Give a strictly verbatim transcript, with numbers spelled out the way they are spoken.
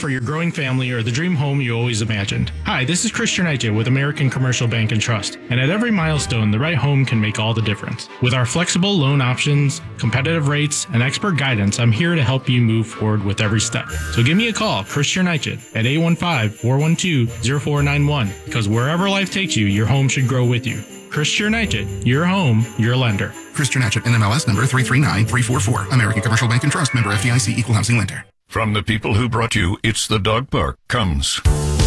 for your growing family or the dream home you always imagined. Hi, this is Chris Chernice with American Commercial Bank and Trust, and at every milestone, the right home can make all the difference. With our flexible loan options, competitive rates, and expert guidance, I'm here to help you move forward with every step. So give me a call, Chris Chernice, at eight one five, four one two, zero four nine one, because wherever life takes you, your home should grow with you. Chris Chernice, your home, your lender. Chris Chernice, N M L S number three three nine three four four. American Commercial Bank and Trust, member F D I C, equal housing lender. From the people who brought you It's the Dog Park comes